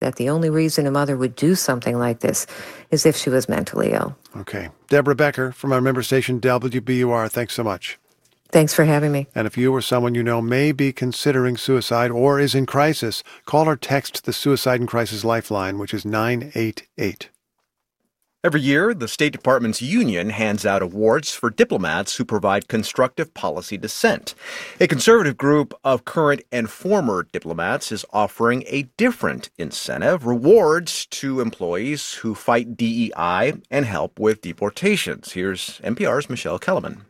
that the only reason a mother would do something like this is if she was mentally ill. Okay. Deborah Becker from our member station WBUR, thanks so much. Thanks for having me. And if you or someone you know may be considering suicide or is in crisis, call or text the Suicide and Crisis Lifeline, which is 988. Every year, the State Department's union hands out awards for diplomats who provide constructive policy dissent. A conservative group of current and former diplomats is offering a different incentive, rewards to employees who fight DEI and help with deportations. Here's NPR's Michelle Kellerman.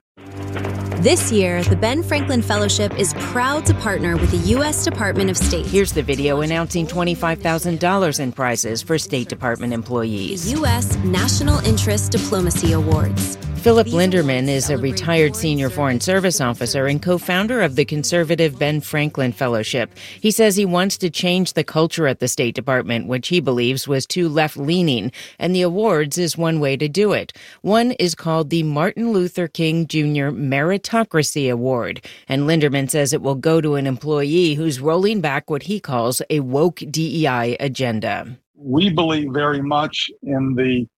This year, the Ben Franklin Fellowship is proud to partner with the U.S. Department of State. Here's the video announcing $25,000 in prizes for State Department employees. The U.S. National Interest Diplomacy Awards. Philip Linderman is a retired senior Foreign Service officer and co-founder of the conservative Ben Franklin Fellowship. He says he wants to change the culture at the State Department, which he believes was too left-leaning, and the awards is one way to do it. One is called the Martin Luther King Jr. Meritocracy Award, and Linderman says it will go to an employee who's rolling back what he calls a woke DEI agenda. We believe very much in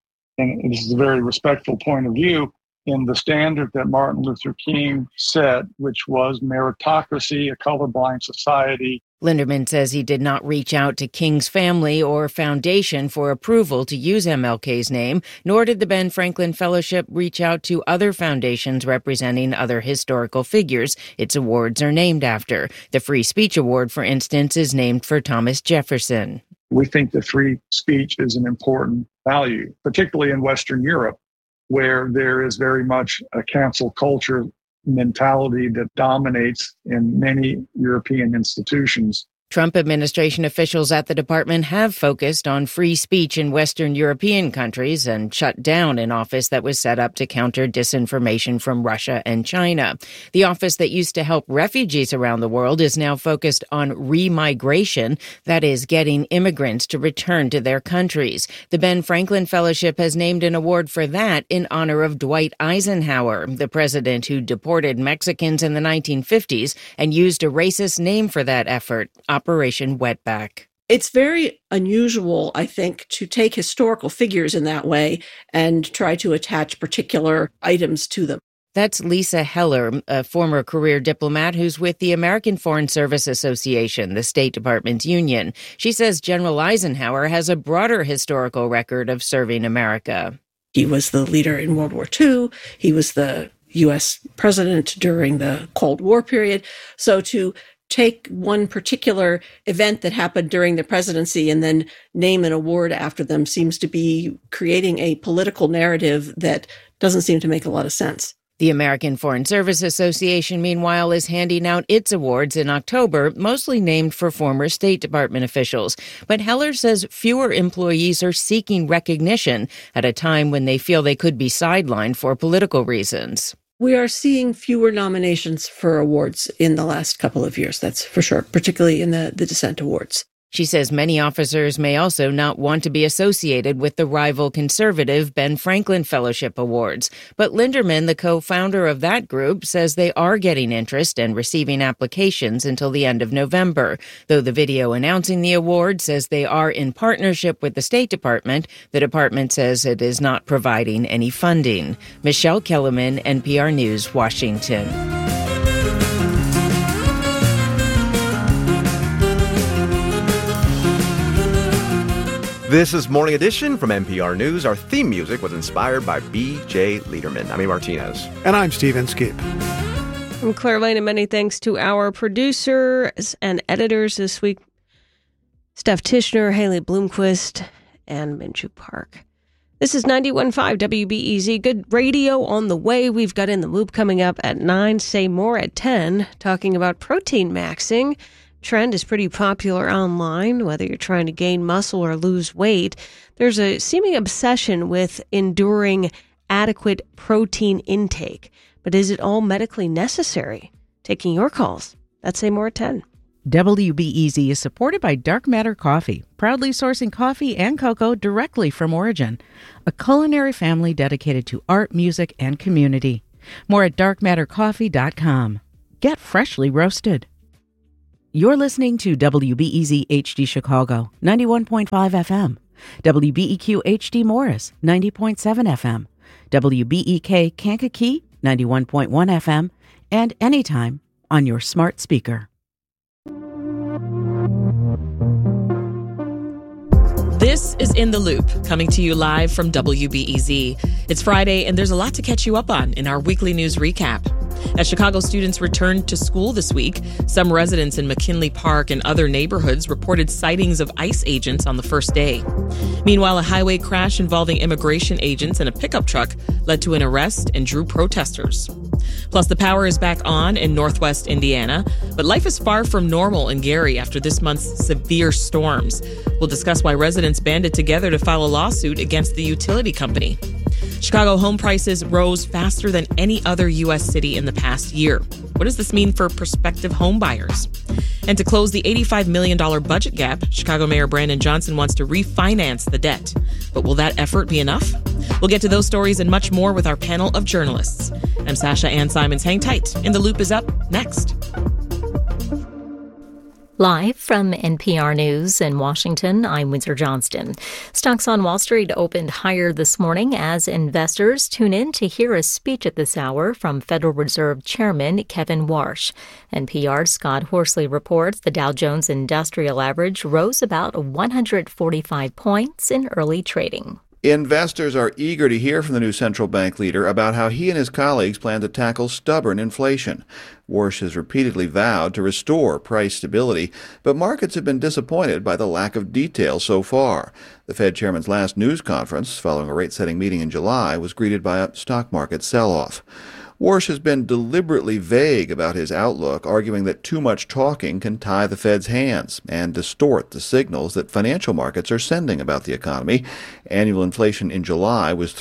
and this is a very respectful point of view, in the standard that Martin Luther King set, which was meritocracy, a colorblind society. Linderman says he did not reach out to King's family or foundation for approval to use MLK's name, nor did the Ben Franklin Fellowship reach out to other foundations representing other historical figures its awards are named after. The Free Speech Award, for instance, is named for Thomas Jefferson. We think that free speech is an important value, particularly in Western Europe, where there is very much a cancel culture mentality that dominates in many European institutions. Trump administration officials at the department have focused on free speech in Western European countries and shut down an office that was set up to counter disinformation from Russia and China. The office that used to help refugees around the world is now focused on remigration, that is, getting immigrants to return to their countries. The Ben Franklin Fellowship has named an award for that in honor of Dwight Eisenhower, the president who deported Mexicans in the 1950s and used a racist name for that effort, Operation Wetback. It's very unusual, I think, to take historical figures in that way and try to attach particular items to them. That's Lisa Heller, a former career diplomat who's with the American Foreign Service Association, the State Department's union. She says General Eisenhower has a broader historical record of serving America. He was the leader in World War II. He was the U.S. president during the Cold War period. So to take one particular event that happened during the presidency and then name an award after them seems to be creating a political narrative that doesn't seem to make a lot of sense. The American Foreign Service Association, meanwhile, is handing out its awards in October, mostly named for former State Department officials. But Heller says fewer employees are seeking recognition at a time when they feel they could be sidelined for political reasons. We are seeing fewer nominations for awards in the last couple of years, that's for sure, particularly in the dissent awards. She says many officers may also not want to be associated with the rival conservative Ben Franklin Fellowship Awards. But Linderman, the co-founder of that group, says they are getting interest and receiving applications until the end of November. Though the video announcing the award says they are in partnership with the State Department, the department says it is not providing any funding. Michelle Kellerman, NPR News, Washington. This is Morning Edition from NPR News. Our theme music was inspired by B.J. Liederman. I'm A. Martinez. And I'm Steve Inskeep. I'm Claire Lane, and many thanks to our producers and editors this week, Steph Tishner, Haley Bloomquist, and Minju Park. This is 91.5 WBEZ. Good radio on the way. We've got In the Loop coming up at 9. Say more at 10, talking about protein maxing. Trend is pretty popular online, whether you're trying to gain muscle or lose weight. There's a seeming obsession with enduring adequate protein intake. But is it all medically necessary? Taking your calls. That's Say More at 10. WBEZ is supported by Dark Matter Coffee, proudly sourcing coffee and cocoa directly from origin. A culinary family dedicated to art, music, and community. More at darkmattercoffee.com. Get freshly roasted. You're listening to WBEZ HD Chicago, 91.5 FM. WBEQ HD Morris, 90.7 FM. WBEK Kankakee, 91.1 FM. And anytime on your smart speaker. This is In the Loop, coming to you live from WBEZ. It's Friday, and there's a lot to catch you up on in our weekly news recap. As Chicago students returned to school this week, some residents in McKinley Park and other neighborhoods reported sightings of ICE agents on the first day. Meanwhile, a highway crash involving immigration agents and a pickup truck led to an arrest and drew protesters. Plus, the power is back on in northwest Indiana, but life is far from normal in Gary after this month's severe storms. We'll discuss why residents banded together to file a lawsuit against the utility company. Chicago home prices rose faster than any other U.S. city in the past year. What does this mean for prospective home buyers? And to close the $85 million budget gap, Chicago Mayor Brandon Johnson wants to refinance the debt. But will that effort be enough? We'll get to those stories and much more with our panel of journalists. I'm Sasha Ann Simons. Hang tight. In the Loop is up next. Live from NPR News in Washington, I'm Windsor Johnston. Stocks on Wall Street opened higher this morning as investors tune in to hear a speech at this hour from Federal Reserve Chairman Kevin Warsh. NPR's Scott Horsley reports the Dow Jones Industrial Average rose about 145 points in early trading. Investors are eager to hear from the new central bank leader about how he and his colleagues plan to tackle stubborn inflation. Warsh has repeatedly vowed to restore price stability, but markets have been disappointed by the lack of detail so far. The Fed chairman's last news conference, following a rate-setting meeting in July, was greeted by a stock market sell-off. Warsh has been deliberately vague about his outlook, arguing that too much talking can tie the Fed's hands and distort the signals that financial markets are sending about the economy. Annual inflation in July was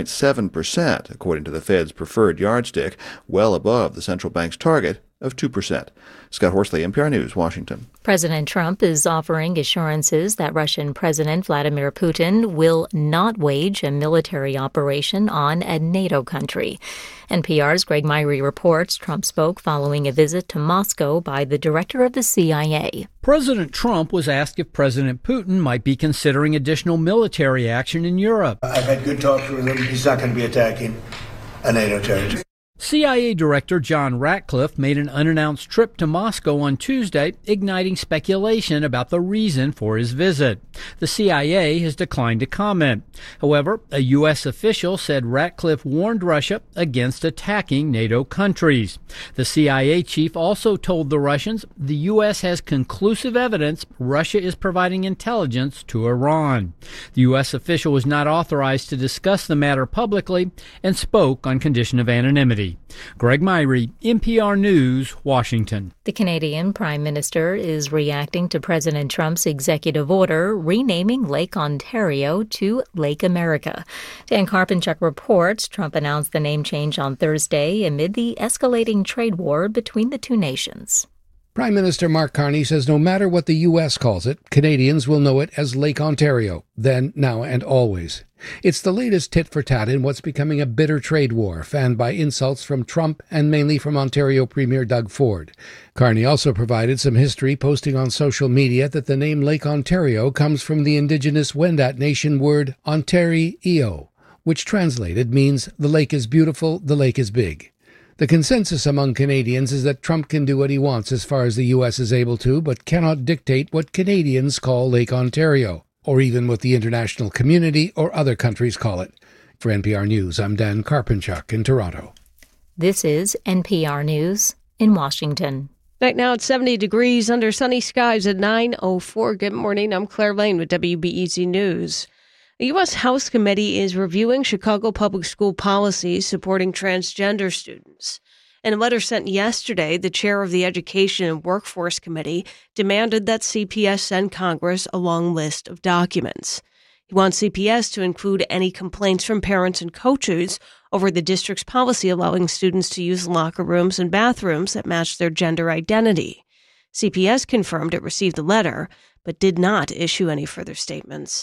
3.7%, according to the Fed's preferred yardstick, well above the central bank's target of 2%. Scott Horsley, NPR News, Washington. President Trump is offering assurances that Russian President Vladimir Putin will not wage a military operation on a NATO country. NPR's Greg Myrie reports Trump spoke following a visit to Moscow by the director of the CIA. President Trump was asked if President Putin might be considering additional military action in Europe. I've had good talks with him. He's not going to be attacking a NATO territory. CIA Director John Ratcliffe made an unannounced trip to Moscow on Tuesday, igniting speculation about the reason for his visit. The CIA has declined to comment. However, a U.S. official said Ratcliffe warned Russia against attacking NATO countries. The CIA chief also told the Russians the U.S. has conclusive evidence Russia is providing intelligence to Iran. The U.S. official was not authorized to discuss the matter publicly and spoke on condition of anonymity. Greg Myrie, NPR News, Washington. The Canadian Prime Minister is reacting to President Trump's executive order renaming Lake Ontario to Lake America. Dan Karpenchuk reports Trump announced the name change on Thursday amid the escalating trade war between the two nations. Prime Minister Mark Carney says no matter what the U.S. calls it, Canadians will know it as Lake Ontario, then, now, and always. It's the latest tit-for-tat in what's becoming a bitter trade war, fanned by insults from Trump and mainly from Ontario Premier Doug Ford. Carney also provided some history, posting on social media that the name Lake Ontario comes from the indigenous Wendat Nation word Ontario, which translated means the lake is beautiful, the lake is big. The consensus among Canadians is that Trump can do what he wants as far as the U.S. is able to, but cannot dictate what Canadians call Lake Ontario, or even what the international community or other countries call it. For NPR News, I'm Dan Karpenchuk in Toronto. This is NPR News in Washington. Right now it's 70 degrees under sunny skies at 9:04. Good morning. I'm Claire Lane with WBEZ News. A U.S. House committee is reviewing Chicago public school policies supporting transgender students. In a letter sent yesterday, the chair of the Education and Workforce Committee demanded that CPS send Congress a long list of documents. He wants CPS to include any complaints from parents and coaches over the district's policy allowing students to use locker rooms and bathrooms that match their gender identity. CPS confirmed it received the letter, but did not issue any further statements.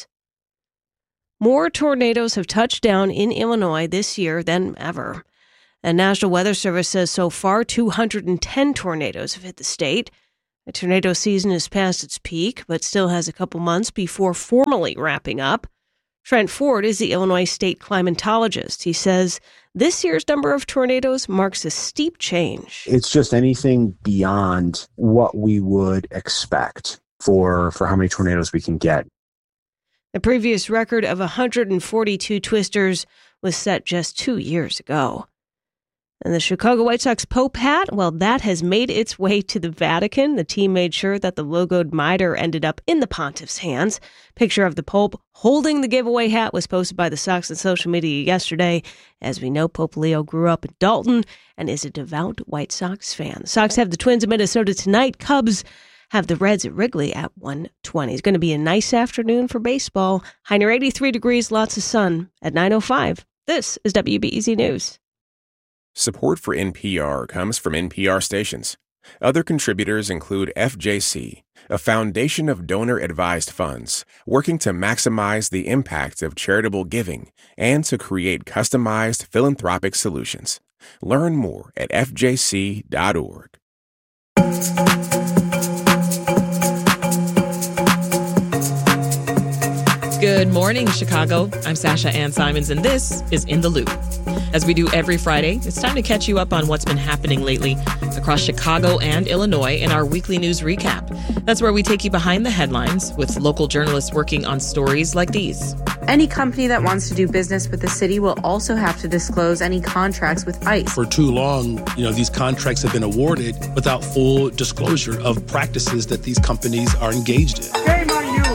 More tornadoes have touched down in Illinois this year than ever. The National Weather Service says so far 210 tornadoes have hit the state. The tornado season is past its peak, but still has a couple months before formally wrapping up. Trent Ford is the Illinois state climatologist. He says this year's number of tornadoes marks a steep change. It's just anything beyond what we would expect for how many tornadoes we can get. The previous record of 142 twisters was set just 2 years ago. And the Chicago White Sox Pope hat, well, that has made its way to the Vatican. The team made sure that the logoed mitre ended up in the pontiff's hands. Picture of the Pope holding the giveaway hat was posted by the Sox on social media yesterday. As we know, Pope Leo grew up in Dalton and is a devout White Sox fan. The Sox have the Twins in Minnesota tonight. Cubs have the Reds at Wrigley at 1:20. It's going to be a nice afternoon for baseball. High near 83 degrees, lots of sun at 9:05. This is WBEZ News. Support for NPR comes from NPR stations. Other contributors include FJC, a foundation of donor-advised funds working to maximize the impact of charitable giving and to create customized philanthropic solutions. Learn more at fjc.org. Good morning, Chicago. I'm Sasha Ann Simons, and this is In the Loop. As we do every Friday, it's time to catch you up on what's been happening lately across Chicago and Illinois in our weekly news recap. That's where we take you behind the headlines with local journalists working on stories like these. Any company that wants to do business with the city will also have to disclose any contracts with ICE. For too long, these contracts have been awarded without full disclosure of practices that these companies are engaged in. Shame on you!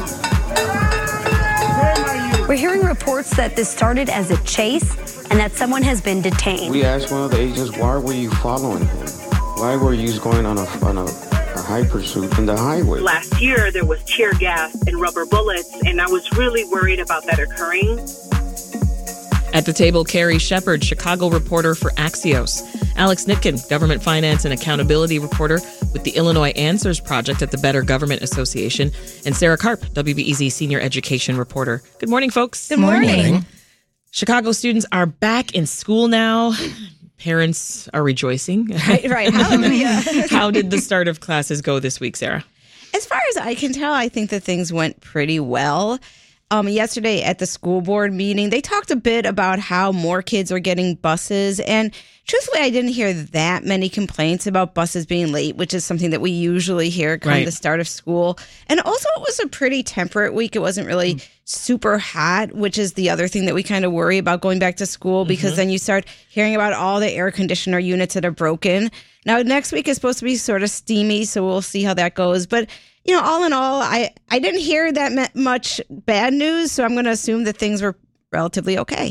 We're hearing reports that this started as a chase and that someone has been detained. We asked one of the agents, why were you following him? Why were you going on a high pursuit in the highway? Last year, there was tear gas and rubber bullets, and I was really worried about that occurring. At the table, Carrie Shepard, Chicago reporter for Axios. Alex Nitkin, government finance and accountability reporter with the Illinois Answers Project at the Better Government Association. And Sarah Karp, WBEZ senior education reporter. Good morning, folks. Good morning. Chicago students are back in school now. Parents are rejoicing. Right. Hallelujah. How did the start of classes go this week, Sarah? As far as I can tell, I think that things went pretty well. Yesterday at the school board meeting, they talked a bit about how more kids are getting buses. And truthfully, I didn't hear that many complaints about buses being late, which is something that we usually hear come the start of school. And also, it was a pretty temperate week. It wasn't really super hot, which is the other thing that we kind of worry about going back to school, because then you start hearing about all the air conditioner units that are broken. Now, next week is supposed to be sort of steamy, so we'll see how that goes. But all in all, I didn't hear that much bad news, so I'm going to assume that things were relatively okay.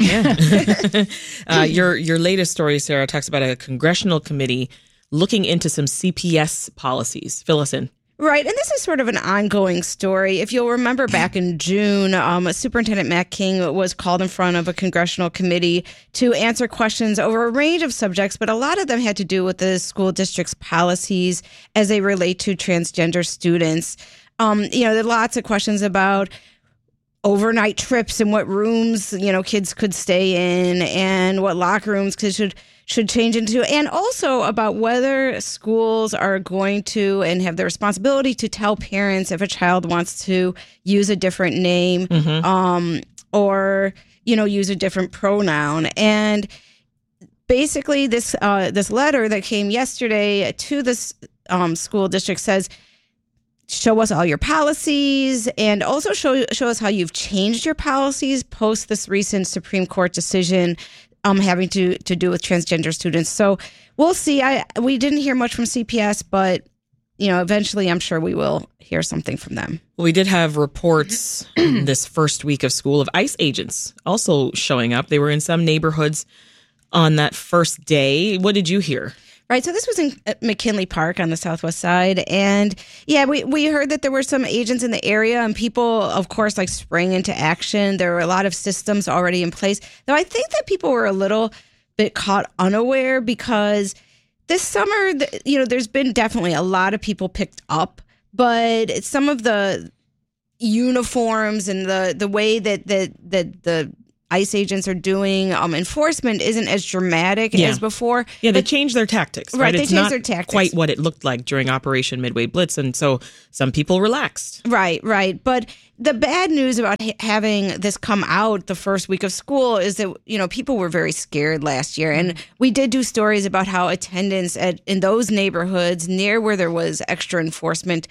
Yeah. Your latest story, Sarah, talks about a congressional committee looking into some CPS policies. Fill us in. Right, and this is sort of an ongoing story. If you'll remember back in June, Superintendent Matt King was called in front of a congressional committee to answer questions over a range of subjects, but a lot of them had to do with the school district's policies as they relate to transgender students. There are lots of questions about overnight trips and what rooms, kids could stay in and what locker rooms should change into, and also about whether schools are going to and have the responsibility to tell parents if a child wants to use a different name or use a different pronoun. And basically this letter that came yesterday to this school district says, show us all your policies and also show us how you've changed your policies post this recent Supreme Court decision having to do with transgender students. So we'll see. We didn't hear much from CPS, but eventually I'm sure we will hear something from them. Well, we did have reports this first week of school of ICE agents also showing up. They were in some neighborhoods on that first day. What did you hear? Right. So this was in McKinley Park on the southwest side. And yeah, we heard that there were some agents in the area and people, of course, sprang into action. There were a lot of systems already in place, though I think that people were a little bit caught unaware because this summer, there's been definitely a lot of people picked up, but some of the uniforms and the way that the ICE agents are doing. Enforcement isn't as dramatic as before. Yeah, they changed their tactics. Right, It's they changed not their tactics. quite what it looked like during Operation Midway Blitz, and so some people relaxed. Right. But the bad news about having this come out the first week of school is that, people were very scared last year. And we did do stories about how attendance in those neighborhoods near where there was extra enforcement,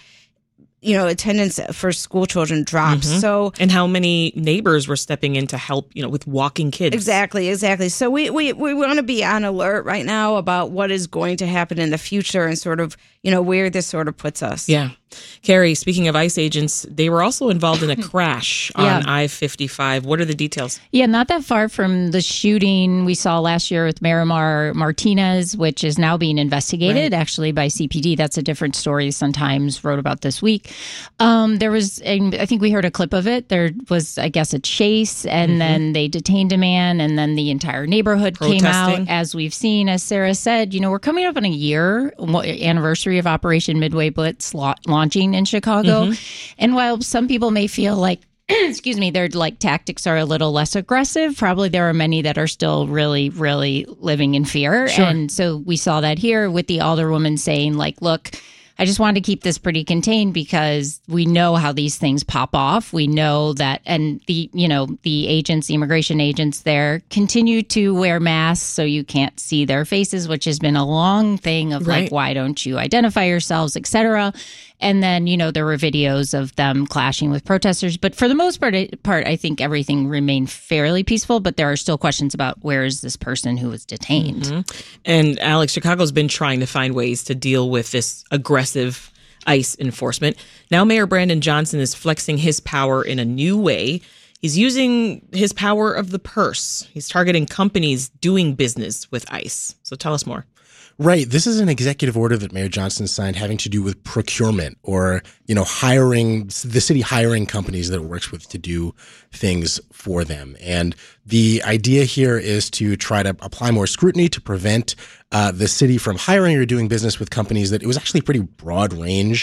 attendance for school children dropped. So, and how many neighbors were stepping in to help, with walking kids. Exactly. So we want to be on alert right now about what is going to happen in the future and sort of, where this sort of puts us. Yeah. Carrie, speaking of ICE agents, they were also involved in a crash on I-55. What are the details? Yeah, not that far from the shooting we saw last year with Miramar Martinez, which is now being investigated actually by CPD. That's a different story. Sun-Times wrote about this week. There was, I think we heard a clip of it. There was, I guess, a chase, and then they detained a man, and then the entire neighborhood came out. As we've seen, as Sarah said, we're coming up on a year anniversary of Operation Midway Blitz launching in Chicago. And while some people may feel like, their tactics are a little less aggressive, probably there are many that are still really, really living in fear. Sure. And so we saw that here with the alderwoman saying, look, I just wanted to keep this pretty contained because we know how these things pop off. We know that, and the agents, the immigration agents there continue to wear masks so you can't see their faces, which has been a long thing of why don't you identify yourselves, et cetera. And then, there were videos of them clashing with protesters. But for the most part, I think everything remained fairly peaceful. But there are still questions about where is this person who was detained. And Alex, Chicago's been trying to find ways to deal with this aggressive ICE enforcement. Now Mayor Brandon Johnson is flexing his power in a new way. He's using his power of the purse. He's targeting companies doing business with ICE. So tell us more. Right. This is an executive order that Mayor Johnson signed having to do with procurement or, hiring, the city hiring companies that it works with to do things for them. And the idea here is to try to apply more scrutiny to prevent the city from hiring or doing business with companies that it was actually a pretty broad range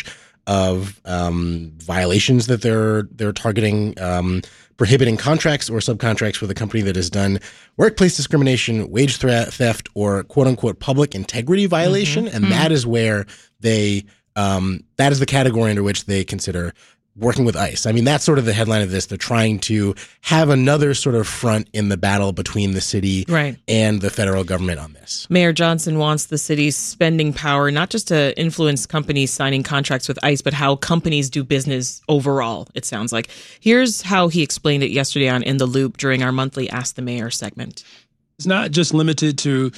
of violations that they're targeting, prohibiting contracts or subcontracts with a company that has done workplace discrimination, wage theft, or quote unquote public integrity violation. And that is where that is the category under which they consider working with ICE. I mean, that's sort of the headline of this. They're trying to have another sort of front in the battle between the city and the federal government on this. Mayor Johnson wants the city's spending power not just to influence companies signing contracts with ICE, but how companies do business overall, it sounds like. Here's how he explained it yesterday on In the Loop during our monthly Ask the Mayor segment. It's not just limited to,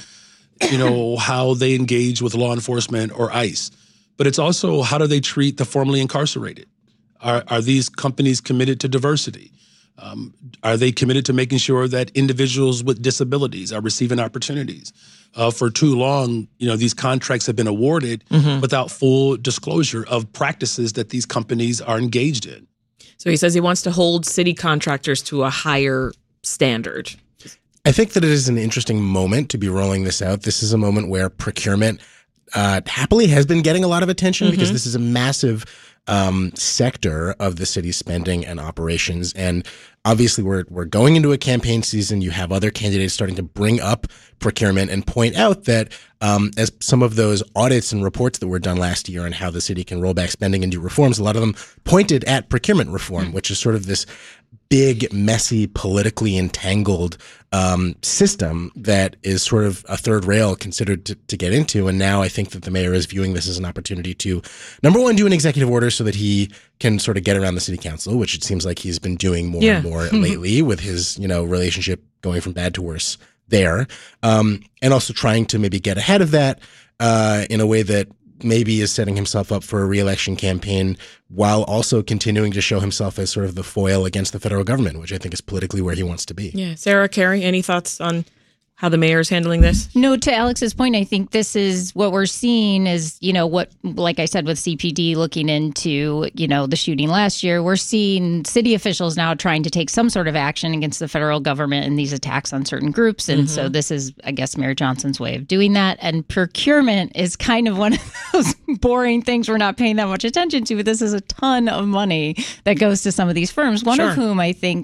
how they engage with law enforcement or ICE, but it's also how do they treat the formerly incarcerated? Are these companies committed to diversity? Are they committed to making sure that individuals with disabilities are receiving opportunities? For too long, these contracts have been awarded without full disclosure of practices that these companies are engaged in. So he says he wants to hold city contractors to a higher standard. I think that it is an interesting moment to be rolling this out. This is a moment where procurement happily has been getting a lot of attention because this is a massive sector of the city's spending and operations. And obviously we're going into a campaign season. You have other candidates starting to bring up procurement and point out that as some of those audits and reports that were done last year on how the city can roll back spending and do reforms, a lot of them pointed at procurement reform, which is sort of this big, messy, politically entangled system that is sort of a third rail considered to get into. And now I think that the mayor is viewing this as an opportunity to, number one, do an executive order so that he can sort of get around the city council, which it seems like he's been doing more and more lately with his, relationship going from bad to worse there. And also trying to maybe get ahead of that in a way that maybe is setting himself up for a re-election campaign while also continuing to show himself as sort of the foil against the federal government, which I think is politically where he wants to be. Yeah. Sarah, Carrie, any thoughts on how the mayor is handling this? No, to Alex's point, I think this is what we're seeing is, what, like I said, with CPD looking into, the shooting last year, we're seeing city officials now trying to take some sort of action against the federal government and these attacks on certain groups. And so this is, I guess, Mayor Johnson's way of doing that. And procurement is kind of one of those boring things we're not paying that much attention to. But this is a ton of money that goes to some of these firms, one of whom I think,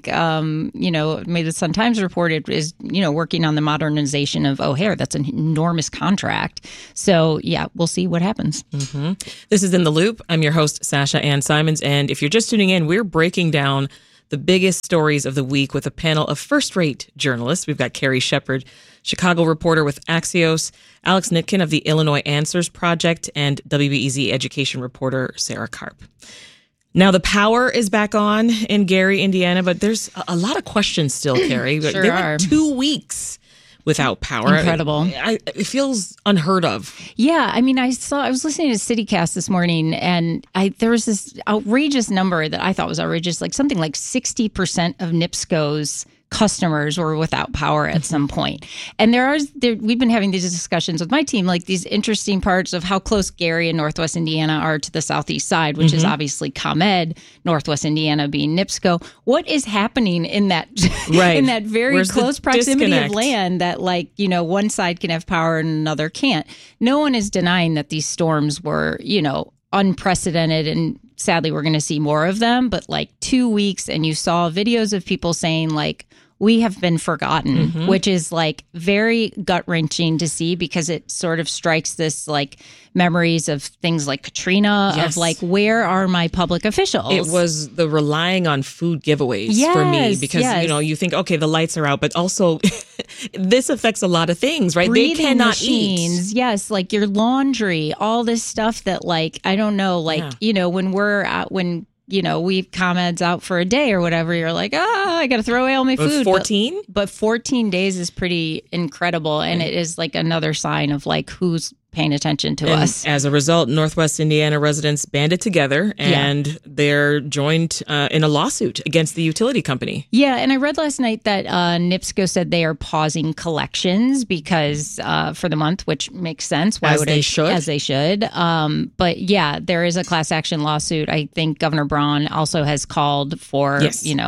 maybe the Sun-Times reported is, working on the modernization of O'Hare. That's an enormous contract. So, yeah, we'll see what happens. This is In the Loop. I'm your host, Sasha Ann Simons. And if you're just tuning in, we're breaking down the biggest stories of the week with a panel of first-rate journalists. We've got Carrie Shepard, Chicago reporter with Axios, Alex Nitkin of the Illinois Answers Project, and WBEZ education reporter Sarah Karp. Now, the power is back on in Gary, Indiana, but there's a lot of questions still, Carrie. Sure they are. went 2 weeks without power. Incredible. It feels unheard of. Yeah, I mean, I was listening to CityCast this morning, and there was this outrageous number that I thought was outrageous, like something like 60% of NIPSCO's customers were without power at some point. And we've been having these discussions with my team, like these interesting parts of how close Gary and Northwest Indiana are to the southeast side, which is obviously ComEd, Northwest Indiana being NIPSCO. What is happening in that in that very Where's close the proximity disconnect? of land that, one side can have power and another can't? No one is denying that these storms were, unprecedented, and sadly we're going to see more of them. But 2 weeks, and you saw videos of people saying we have been forgotten, which is very gut wrenching to see, because it sort of strikes this memories of things like Katrina, Yes. of where are my public officials? It was the relying on food giveaways for me, because, you think, okay, the lights are out, but also this affects a lot of things, right? Breathing they cannot machines, eat. yes, your laundry, all this stuff that I don't know, when we're out, when we ComEd's out for a day or whatever, you're like, I got to throw away all my food. 14? But 14 days is pretty incredible. And it is another sign of who's paying attention to And us. as a result, Northwest Indiana residents banded together, and they're joined in a lawsuit against the utility company. Yeah, and I read last night that NIPSCO said they are pausing collections because for the month, which makes sense. As they should. As they should. But yeah, there is a class action lawsuit. I think Governor Braun also has called for,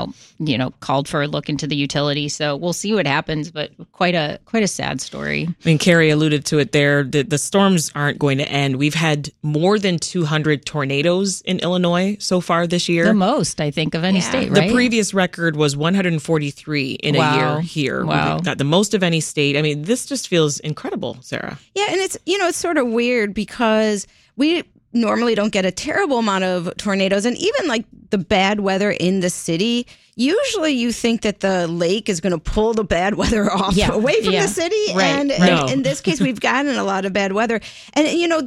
called for a look into the utility. So we'll see what happens. But quite a sad story. I mean, Carrie alluded to it there. The storms aren't going to end. We've had more than 200 tornadoes in Illinois so far this year. The most, I think, of any state, right? The previous record was 143 in a year here. Wow. We've got the most of any state. I mean, this just feels incredible, Sarah. Yeah, and it's sort of weird because we normally don't get a terrible amount of tornadoes, and even the bad weather in the city. Usually you think that the lake is going to pull the bad weather off away from the city. Right. And in this case, we've gotten a lot of bad weather. And,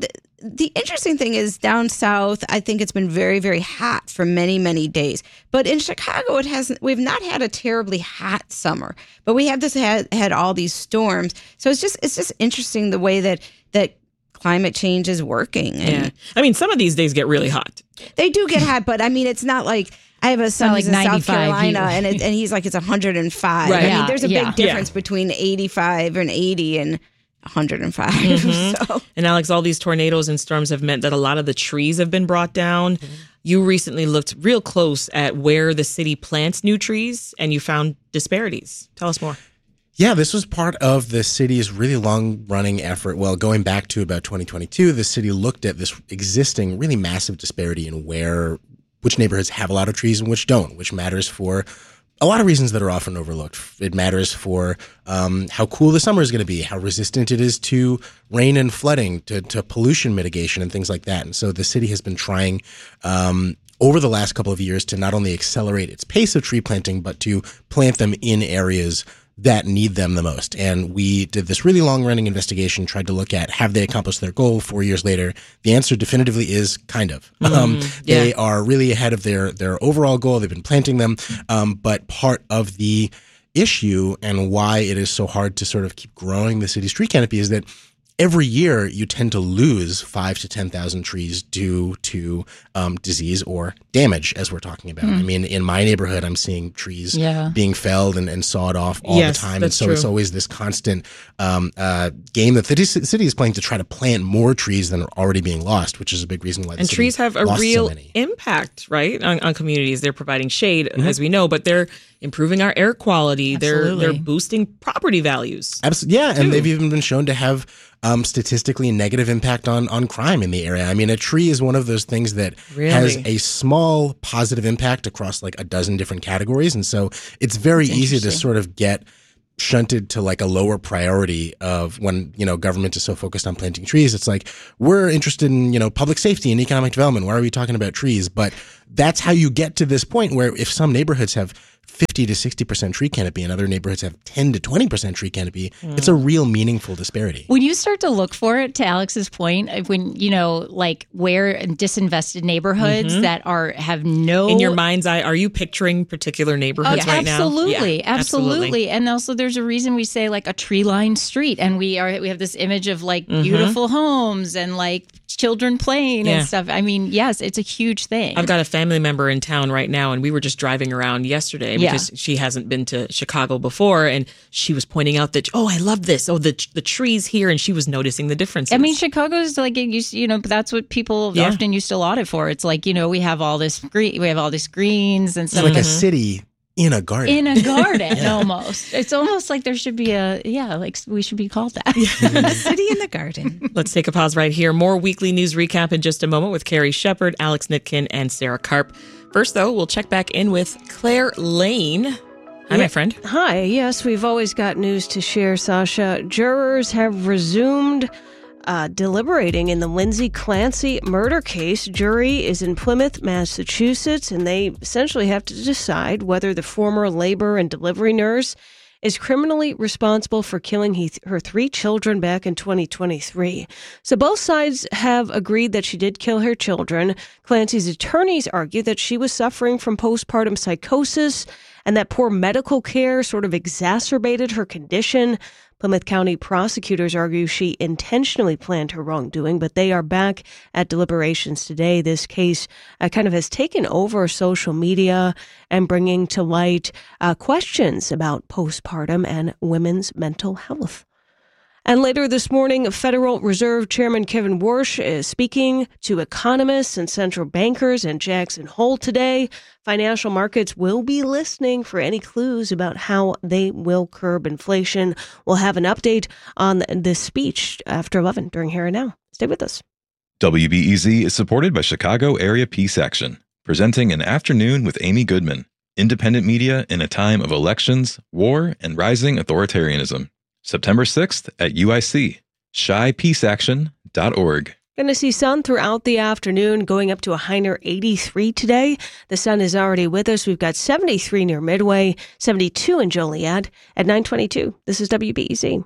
the interesting thing is down south, I think it's been very, very hot for many, many days. But in Chicago, we've not had a terribly hot summer, but we have had all these storms. So it's just interesting the way that climate change is working. And I mean, some of these days get really hot. They do get hot, but I mean, it's not I have a son who's in South 95 Carolina, here. and he's it's 105. Right. I mean, there's a big difference Yeah. between 85 and 80 and 105. So. And Alex, all these tornadoes and storms have meant that a lot of the trees have been brought down. You recently looked real close at where the city plants new trees, and you found disparities. Tell us more. Yeah, this was part of the city's really long-running effort. Well, going back to about 2022, the city looked at this existing really massive disparity in which neighborhoods have a lot of trees and which don't, which matters for a lot of reasons that are often overlooked. It matters for how cool the summer is going to be, how resistant it is to rain and flooding, to pollution mitigation and things like that. And so the city has been trying over the last couple of years to not only accelerate its pace of tree planting, but to plant them in areas that need them the most. And we did this really long-running investigation, tried to look at, have they accomplished their goal 4 years later? The answer definitively is kind of. They are really ahead of their overall goal. They've been planting them. But part of the issue and why it is so hard to sort of keep growing the city's tree canopy is that every year you tend to lose 5,000 to 10,000 trees due to disease or damage, as we're talking about. I mean, in my neighborhood, I'm seeing trees being felled and sawed off all the time. And so it's always this constant game that the city is playing to try to plant more trees than are already being lost, which is a big reason why the city trees have a real impact, right, on communities. They're providing shade, as we know, but they're improving our air quality. They're boosting property values. Absolutely. Yeah, and they've even been shown to have statistically negative impact on crime in the area. I mean, a tree is one of those things that has a small positive impact across like a dozen different categories. And so it's very easy to sort of get shunted to like a lower priority of when, government is so focused on planting trees. It's like, we're interested in, public safety and economic development. Why are we talking about trees? But that's how you get to this point where if some neighborhoods have 50 to 60% tree canopy and other neighborhoods have 10 to 20% tree canopy, it's a real meaningful disparity. When you start to look for it, to Alex's point, when, like where disinvested neighborhoods that have no... In your mind's eye, are you picturing particular neighborhoods right now? Absolutely. And also there's a reason we say like a tree-lined street, and we have this image of like beautiful homes and like children playing and stuff. I mean, yes, it's a huge thing. I've got a family member in town right now, and we were just driving around yesterday because she hasn't been to Chicago before, and she was pointing out that, I love this. Oh, the trees here, and she was noticing the differences. I mean, Chicago's like, that's what people often used to laud it for. It's like, we have all this greens and stuff. It's like a city in a garden. In a garden, almost. It's almost like there should be we should be called that. A city in the garden. Let's take a pause right here. More weekly news recap in just a moment with Carrie Shepard, Alex Nitkin, and Sarah Karp. First, though, we'll check back in with Claire Lane. Hi, my friend. Hi. Yes, we've always got news to share, Sasha. Jurors have resumed deliberating in the Lindsay Clancy murder case. Jury is in Plymouth, Massachusetts, and they essentially have to decide whether the former labor and delivery nurse is criminally responsible for killing her 3 children back in 2023. So both sides have agreed that she did kill her children. Clancy's attorneys argue that she was suffering from postpartum psychosis and that poor medical care sort of exacerbated her condition. Plymouth County prosecutors argue she intentionally planned her wrongdoing, but they are back at deliberations today. This case kind of has taken over social media and bringing to light questions about postpartum and women's mental health. And later this morning, Federal Reserve Chairman Kevin Warsh is speaking to economists and central bankers in Jackson Hole today. Financial markets will be listening for any clues about how they will curb inflation. We'll have an update on this speech after 11 during Here and Now. Stay with us. WBEZ is supported by Chicago Area Peace Action, presenting An Afternoon with Amy Goodman, independent media in a time of elections, war, and rising authoritarianism. September 6th at UIC, shypeaceaction.org. Going to see sun throughout the afternoon, going up to a high near 83 today. The sun is already with us. We've got 73 near Midway, 72 in Joliet at 9:22. This is WBEZ.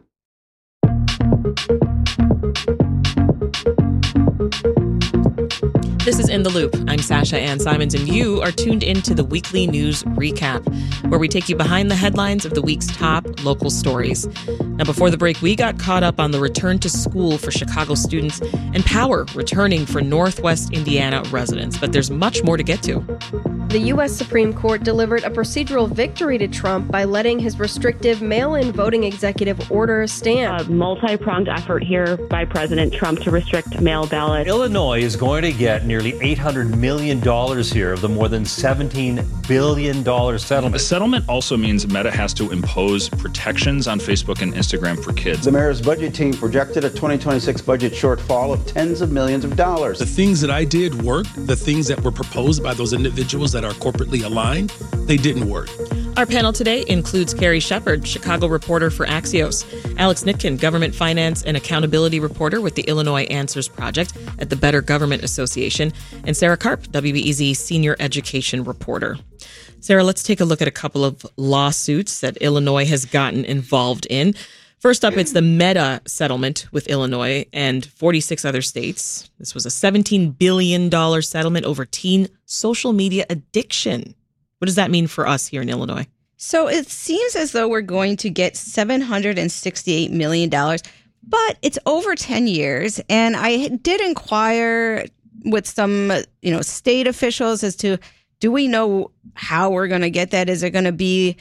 This is In the Loop. I'm Sasha Ann Simons, and you are tuned into the weekly news recap, where we take you behind the headlines of the week's top local stories. Now, before the break, we got caught up on the return to school for Chicago students and power returning for Northwest Indiana residents. But there's much more to get to. The U.S. Supreme Court delivered a procedural victory to Trump by letting his restrictive mail-in voting executive order stand. A multi-pronged effort here by President Trump to restrict mail ballots. Illinois is going to get nearly $800 million here of the more than $17 billion settlement. A settlement also means Meta has to impose protections on Facebook and Instagram for kids. The mayor's budget team projected a 2026 budget shortfall of tens of millions of dollars. The things that I did worked. The things that were proposed by those individuals that are corporately aligned, they didn't work. Our panel today includes Carrie Shepard, Chicago reporter for Axios, Alex Nitkin, government finance and accountability reporter with the Illinois Answers Project at the Better Government Association, and Sarah Karp, WBEZ senior education reporter. Sarah, let's take a look at a couple of lawsuits that Illinois has gotten involved in. First up, it's the Meta settlement with Illinois and 46 other states. This was a $17 billion settlement over teen social media addiction. What does that mean for us here in Illinois? So it seems as though we're going to get $768 million. But it's over 10 years. And I did inquire with some, state officials as to, do we know how we're going to get that? Is it going to be,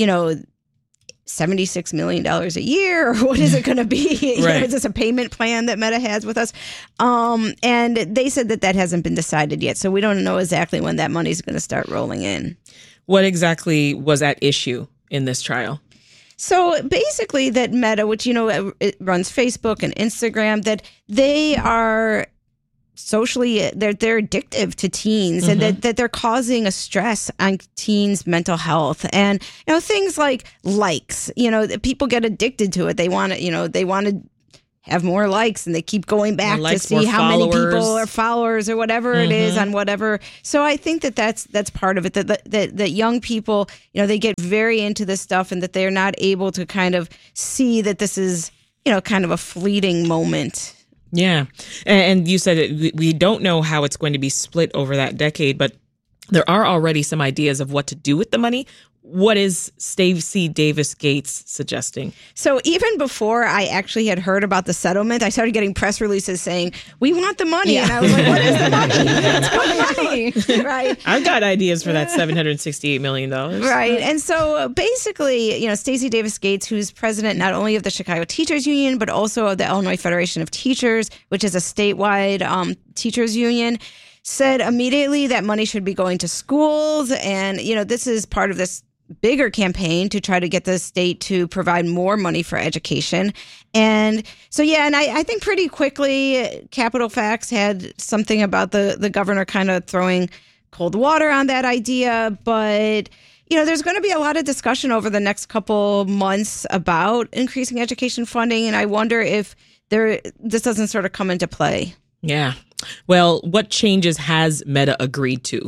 $76 million a year, or what is it going to be? Right. Is this a payment plan that Meta has with us? And they said that hasn't been decided yet. So we don't know exactly when that money is going to start rolling in. What exactly was at issue in this trial? So basically that Meta, which, it runs Facebook and Instagram, that they are socially, they're addictive to teens, and that they're causing a stress on teens' mental health. And, things like likes, people get addicted to it. They want to, they want to have more likes, and they keep going back to see how many people are followers or whatever it is on whatever. So I think that's part of it, that young people, they get very into this stuff, and that they're not able to kind of see that this is, kind of a fleeting moment. Yeah. And you said we don't know how it's going to be split over that decade, but there are already some ideas of what to do with the money. What is Stacey Davis Gates suggesting? So even before I actually had heard about the settlement, I started getting press releases saying, we want the money. Yeah. And I was like, what is the money? It's money. Right. I've got ideas for that $768 million. Right. And so basically, Stacey Davis Gates, who's president not only of the Chicago Teachers Union, but also of the Illinois Federation of Teachers, which is a statewide teachers union, said immediately that money should be going to schools. And, this is part of this bigger campaign to try to get the state to provide more money for education. And so, and I think pretty quickly, Capitol Facts had something about the governor kind of throwing cold water on that idea. But, there's going to be a lot of discussion over the next couple months about increasing education funding. And I wonder if this doesn't sort of come into play. Yeah. Well, what changes has Meta agreed to?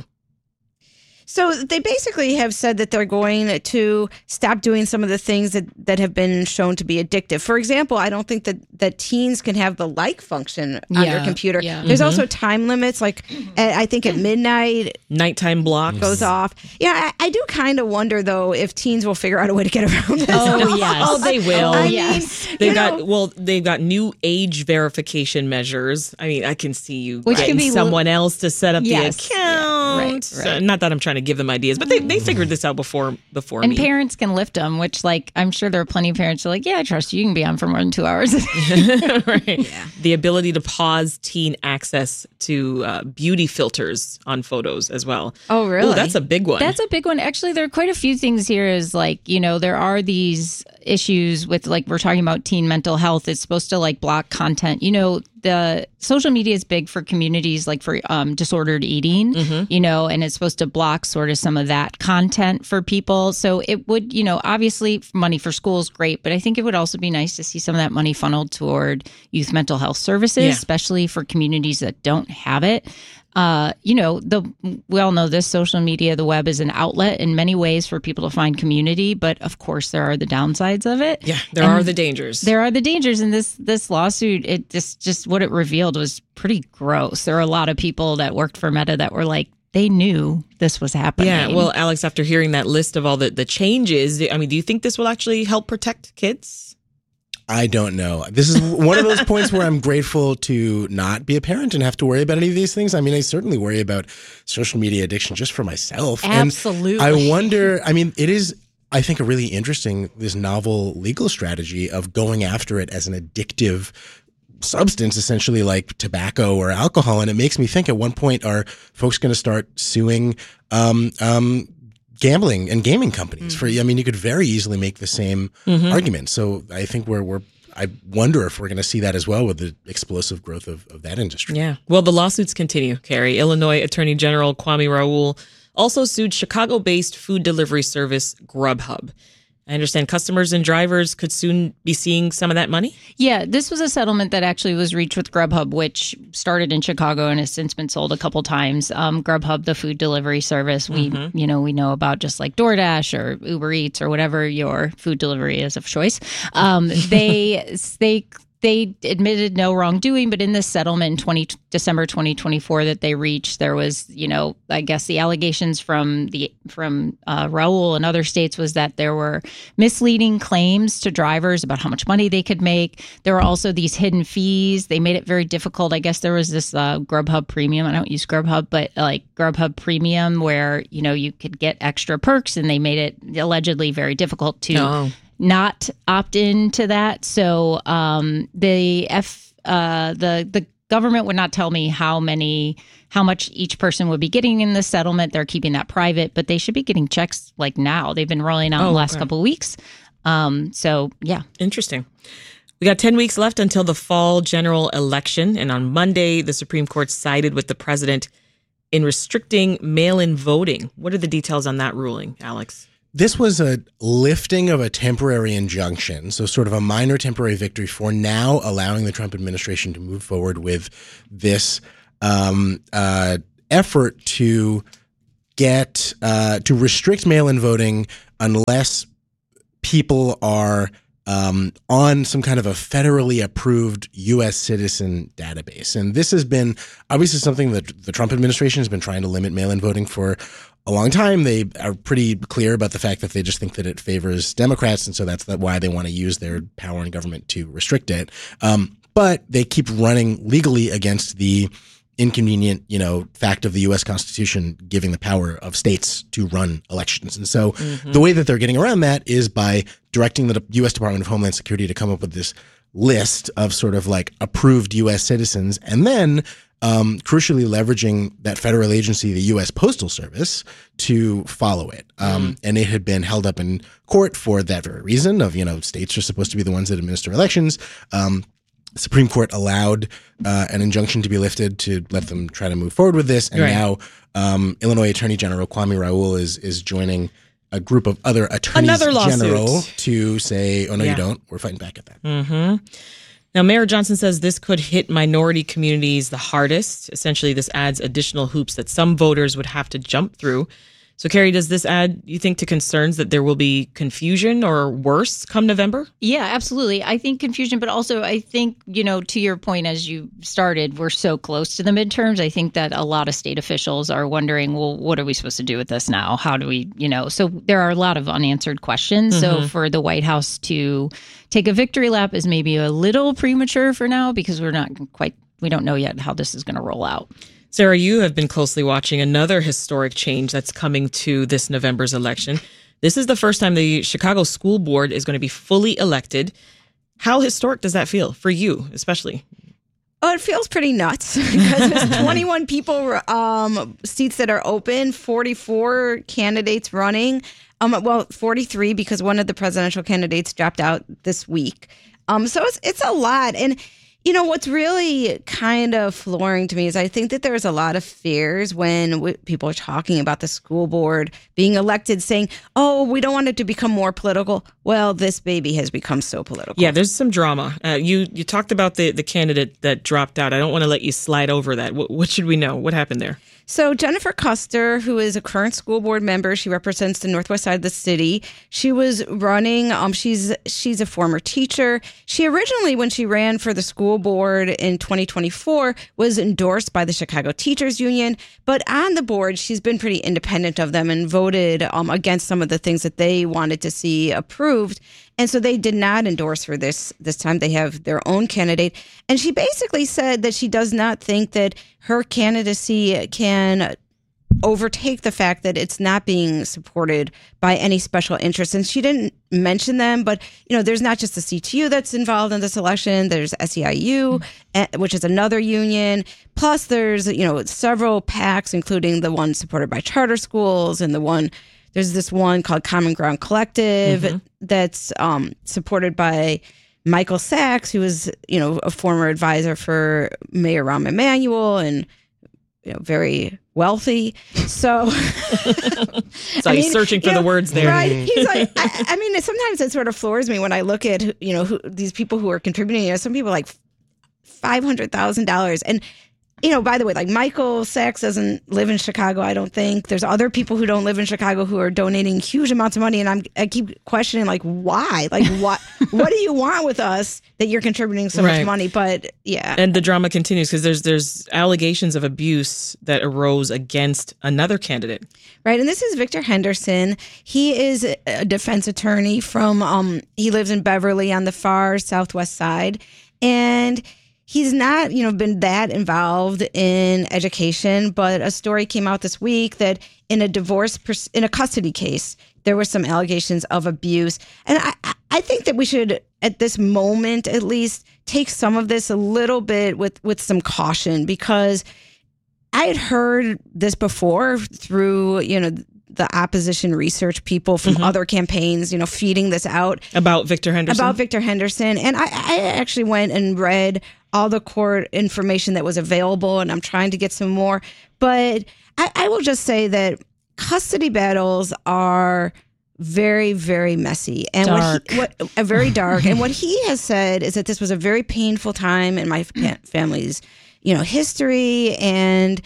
So they basically have said that they're going to stop doing some of the things that have been shown to be addictive. For example, I don't think that teens can have the like function on their computer. Yeah. There's also time limits, like I think at midnight. Nighttime blocks. Goes off. Yeah, I do kind of wonder, though, if teens will figure out a way to get around this. Oh, yes. Oh, they will. Yes. They've got new age verification measures. I mean, I can see you getting someone else to set up the account. Yeah, right. So, not that I'm trying to give them ideas, but they figured this out before and me. Parents can lift them, which, like, I'm sure there are plenty of parents who are like, yeah, I trust you. You can be on for more than 2 hours. Right. Yeah. The ability to pause teen access to beauty filters on photos as well. Oh, really? Ooh, that's a big one. That's a big one. Actually, there are quite a few things here. Is like, there are these issues with, like, we're talking about teen mental health. It's supposed to, like, block content. The social media is big for communities, like for disordered eating, and it's supposed to block sort of some of that content for people. So it would, obviously money for schools, great, but I think it would also be nice to see some of that money funneled toward youth mental health services, especially for communities that don't have it. We all know this, social media, the web is an outlet in many ways for people to find community, but of course there are the downsides of it. Yeah, there are the dangers. There are the dangers, and this lawsuit, it just what it revealed was pretty gross. There are a lot of people that worked for Meta that were like, they knew this was happening. Yeah, well, Alex, after hearing that list of all the changes, I mean, do you think this will actually help protect kids? I don't know. This is one of those points where I'm grateful to not be a parent and have to worry about any of these things. I mean, I certainly worry about social media addiction just for myself. Absolutely. And I wonder, it is, I think, a really interesting, this novel legal strategy of going after it as an addictive substance, essentially like tobacco or alcohol. And it makes me think, at one point, are folks going to start suing gambling and gaming companies for, you could very easily make the same argument. So I think I wonder if we're going to see that as well with the explosive growth of that industry. Yeah. Well, the lawsuits continue, Carrie. Illinois Attorney General Kwame Raoul also sued Chicago-based food delivery service Grubhub. I understand customers and drivers could soon be seeing some of that money? Yeah, this was a settlement that actually was reached with Grubhub, which started in Chicago and has since been sold a couple times. Grubhub, the food delivery service, we know about, just like DoorDash or Uber Eats or whatever your food delivery is of choice. They they admitted no wrongdoing, but in this settlement in December 2024 that they reached, there was, I guess the allegations from Raul and other states was that there were misleading claims to drivers about how much money they could make. There were also these hidden fees. They made it very difficult. I guess there was this Grubhub Premium. I don't use Grubhub, but like Grubhub Premium where, you could get extra perks, and they made it allegedly very difficult to not opt into that. So the government would not tell me how much each person would be getting in the settlement. They're keeping that private, but they should be getting checks like now. They've been rolling out in the last couple of weeks. So yeah. Interesting. We got 10 weeks left until the fall general election. And on Monday, the Supreme Court sided with the president in restricting mail-in voting. What are the details on that ruling, Alex? This was a lifting of a temporary injunction, so sort of a minor temporary victory for now allowing the Trump administration to move forward with this effort to restrict mail-in voting unless people are on some kind of a federally approved U.S. citizen database. And this has been obviously something that the Trump administration has been trying to limit mail-in voting for a long time. They are pretty clear about the fact that they just think that it favors Democrats, and so that's why they want to use their power in government to restrict it. But they keep running legally against the inconvenient, fact of the U.S. Constitution giving the power of states to run elections. And so the way that they're getting around that is by directing the U.S. Department of Homeland Security to come up with this list of sort of like approved U.S. citizens, and then crucially leveraging that federal agency, the U.S. Postal Service, to follow it. And it had been held up in court for that very reason of, states are supposed to be the ones that administer elections. The Supreme Court allowed an injunction to be lifted to let them try to move forward with this. And now Illinois Attorney General Kwame Raoul is joining a group of other attorneys general to say, oh, no, you don't. We're fighting back at that. Now, Mayor Johnson says this could hit minority communities the hardest. Essentially, this adds additional hoops that some voters would have to jump through. So, Carrie, does this add, you think, to concerns that there will be confusion or worse come November? Yeah, absolutely. I think confusion, but also I think, to your point, as you started, we're so close to the midterms. I think that a lot of state officials are wondering, well, what are we supposed to do with this now? How do we, so there are a lot of unanswered questions. So for the White House to take a victory lap is maybe a little premature for now because we don't know yet how this is going to roll out. Sarah, you have been closely watching another historic change that's coming to this November's election. This is the first time the Chicago School Board is going to be fully elected. How historic does that feel for you, especially? Oh, it feels pretty nuts because there's 21 seats that are open, 44 candidates running. 43 because one of the presidential candidates dropped out this week. So it's a lot. And what's really kind of flooring to me is I think that there's a lot of fears when people are talking about the school board being elected saying, oh, we don't want it to become more political. Well, this baby has become so political. Yeah, there's some drama. You talked about the candidate that dropped out. I don't want to let you slide over that. What should we know? What happened there? So Jennifer Custer, who is a current school board member, she represents the northwest side of the city. She was running. She's a former teacher. She originally, when she ran for the school board in 2024, was endorsed by the Chicago Teachers Union. But on the board, she's been pretty independent of them and voted against some of the things that they wanted to see approved. And so they did not endorse her this time. They have their own candidate. And she basically said that she does not think that her candidacy can overtake the fact that it's not being supported by any special interests. And she didn't mention them, but, there's not just the CTU that's involved in this election. There's SEIU, which is another union. Plus there's, several PACs, including the one supported by charter schools and there's this one called Common Ground Collective that's supported by Michael Sachs, who was, a former advisor for Mayor Rahm Emanuel and, very wealthy. So, he's searching for the words there. Right. He's like, sometimes it sort of floors me when I look at, these people who are contributing. Some people like $500,000. And by the way, like Michael Sachs doesn't live in Chicago, I don't think. There's other people who don't live in Chicago who are donating huge amounts of money. And I keep questioning, like, why? Like, what do you want with us that you're contributing so much money? But yeah. And the drama continues because there's allegations of abuse that arose against another candidate. Right. And this is Victor Henderson. He is a defense attorney from, he lives in Beverly on the far southwest side. And he's not, been that involved in education, but a story came out this week that in a custody case, there were some allegations of abuse. And I think that we should, at this moment at least, take some of this a little bit with some caution, because I had heard this before through, the opposition research people from other campaigns, feeding this out. About Victor Henderson? And I actually went and read all the court information that was available, and I'm trying to get some more. But I will just say that custody battles are very, very messy and very dark. And what he has said is that this was a very painful time in my family's, history, and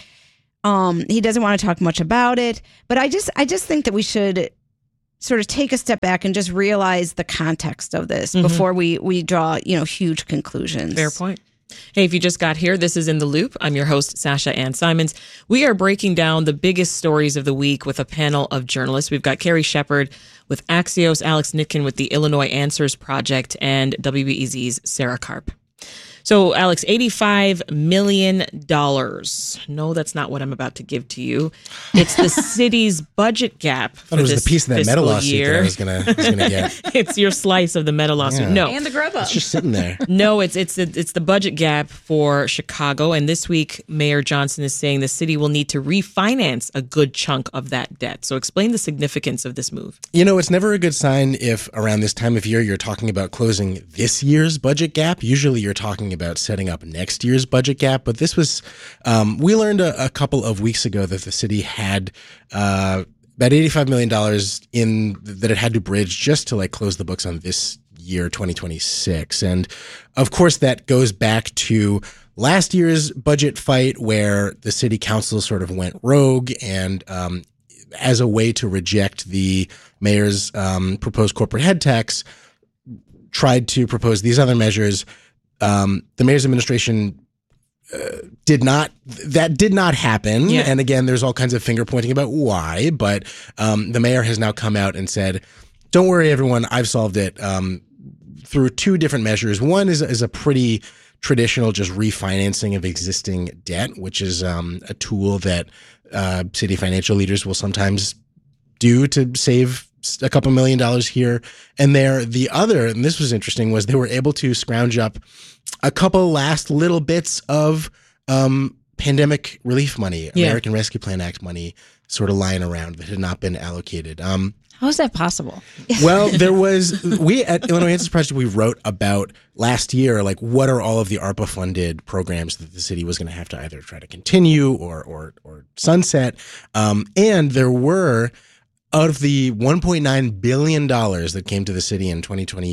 he doesn't want to talk much about it. But I just think that we should sort of take a step back and just realize the context of this before we draw, huge conclusions. Fair point. Hey, if you just got here, this is In the Loop. I'm your host, Sasha Ann Simons. We are breaking down the biggest stories of the week with a panel of journalists. We've got Carrie Shepard with Axios, Alex Nitkin with the Illinois Answers Project, and WBEZ's Sarah Karp. So, Alex, $85 million. No, that's not what I'm about to give to you. It's the city's budget gap for this it was the piece of that Meta lawsuit year. that I was gonna get. It's your slice of the Meta lawsuit. Yeah. No, and the grub up. It's just sitting there. No, it's the budget gap for Chicago. And this week, Mayor Johnson is saying the city will need to refinance a good chunk of that debt. So, explain the significance of this move. It's never a good sign if around this time of year you're talking about closing this year's budget gap. Usually, you're talking about setting up next year's budget gap. But this was, we learned a couple of weeks ago that the city had about $85 million that it had to bridge just to close the books on this year, 2026. And of course, that goes back to last year's budget fight where the city council sort of went rogue and, as a way to reject the mayor's proposed corporate head tax, tried to propose these other measures. The mayor's administration did not happen. Yeah. And again, there's all kinds of finger pointing about why, but the mayor has now come out and said, don't worry, everyone, I've solved it through two different measures. One is a pretty traditional just refinancing of existing debt, which is a tool that city financial leaders will sometimes do to save a couple $1 million here and there. The other, and this was interesting, was they were able to scrounge up a couple last little bits of pandemic relief money, American Rescue Plan Act money, sort of lying around that had not been allocated. How is that possible? Well, we at Illinois Answers Project, we wrote about last year, what are all of the ARPA funded programs that the city was going to have to either try to continue or sunset. And there were, out of the $1.9 billion that came to the city in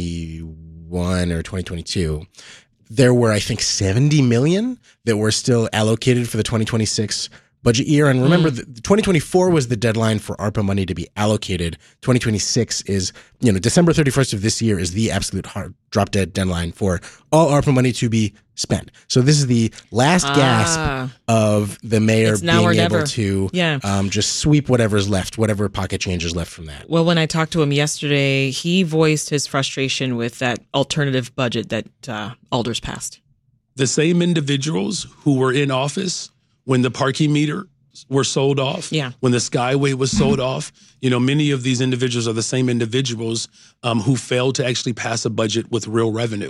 2021 or 2022, there were, I think, 70 million that were still allocated for the 2026 budget year. And remember, 2024 was the deadline for ARPA money to be allocated. 2026 is, December 31st of this year is the absolute hard drop dead deadline for all ARPA money to be spent. So this is the last gasp of the mayor being able to just sweep whatever's left, whatever pocket change is left from that. Well, when I talked to him yesterday, he voiced his frustration with that alternative budget that Alders passed. The same individuals who were in office when the parking meter were sold off, when the Skyway was sold off, many of these individuals are the same individuals who failed to actually pass a budget with real revenue.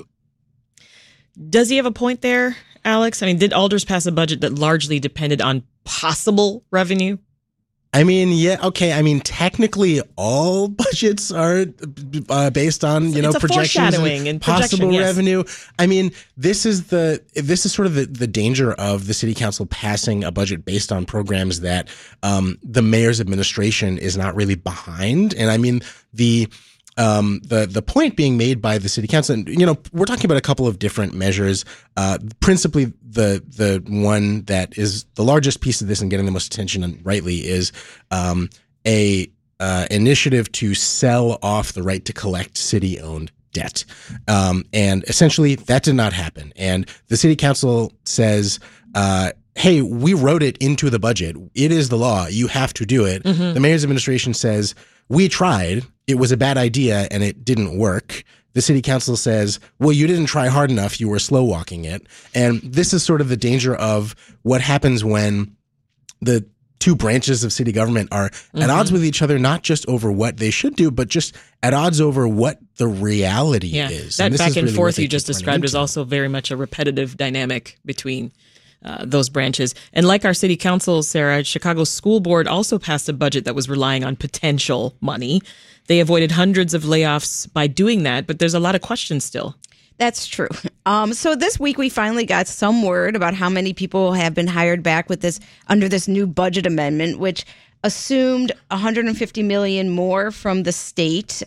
Does he have a point there, Alex? I mean, did Alders pass a budget that largely depended on possible revenue? I mean, yeah, okay. I mean, technically, all budgets are based on projections and possible revenue. I mean, this is sort of the danger of the city council passing a budget based on programs that the mayor's administration is not really behind. And I mean, the The point being made by the city council, and we're talking about a couple of different measures. Principally, the one that is the largest piece of this and getting the most attention, and rightly, is a initiative to sell off the right to collect city-owned debt. And essentially, that did not happen. And the city council says, hey, we wrote it into the budget. It is the law. You have to do it. Mm-hmm. The mayor's administration says, we tried. It was a bad idea and it didn't work. The city council says, well, you didn't try hard enough. You were slow walking it. And this is sort of the danger of what happens when the two branches of city government are at odds with each other, not just over what they should do, but just at odds over what the reality is. That and back and really forth you just described is also very much a repetitive dynamic between those branches. And like our city council, Sarah, Chicago's school board also passed a budget that was relying on potential money. They avoided hundreds of layoffs by doing that, but there's a lot of questions still. That's true. So this week we finally got some word about how many people have been hired back with this under this new budget amendment, which assumed $150 million more from the state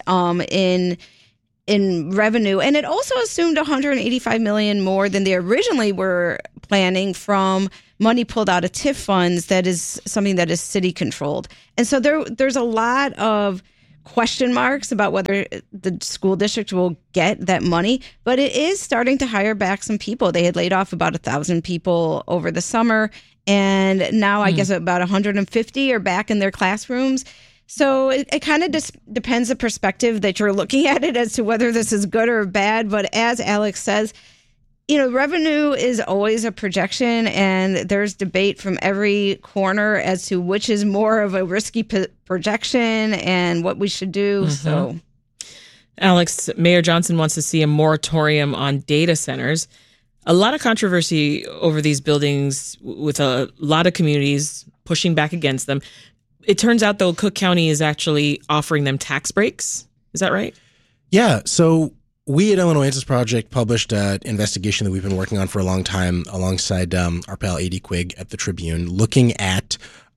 in revenue, and it also assumed $185 million more than they originally were planning from money pulled out of TIF funds. That is something that is city controlled, and so there's a lot of question marks about whether the school district will get that money, but it is starting to hire back some people. They had laid off about 1,000 people over the summer, and now I guess about 150 are back in their classrooms. So it kind of depends the perspective that you're looking at it as to whether this is good or bad. But as Alex says, revenue is always a projection, and there's debate from every corner as to which is more of a risky projection and what we should do. Mm-hmm. So, Alex, Mayor Johnson wants to see a moratorium on data centers. A lot of controversy over these buildings with a lot of communities pushing back against them. It turns out, though, Cook County is actually offering them tax breaks. Is that right? Yeah. So we at Illinois Answers Project published an investigation that we've been working on for a long time alongside our pal A.D. Quigg at the Tribune, looking at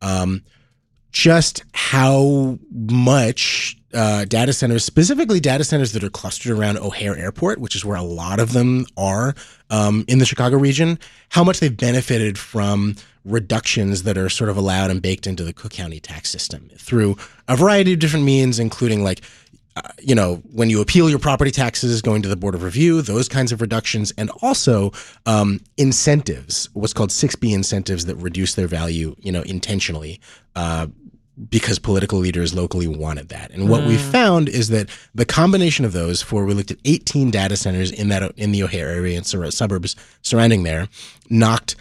just how much data centers, specifically data centers that are clustered around O'Hare Airport, which is where a lot of them are in the Chicago region, how much they've benefited from reductions that are sort of allowed and baked into the Cook County tax system through a variety of different means, including when you appeal your property taxes, going to the Board of Review, those kinds of reductions, and also incentives, what's called 6B incentives that reduce their value, intentionally, because political leaders locally wanted that. And what we found is that the combination of those we looked at 18 data centers in the O'Hare area and suburbs surrounding there, knocked